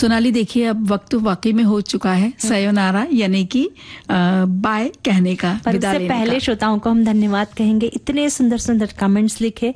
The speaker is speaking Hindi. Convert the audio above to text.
सोनाली, देखिए अब वक्त वाकई में हो चुका है सयोनारा यानी कि बाय कहने का, पर उससे पहले श्रोताओं को हम धन्यवाद कहेंगे, इतने सुंदर सुंदर कमेंट्स लिखे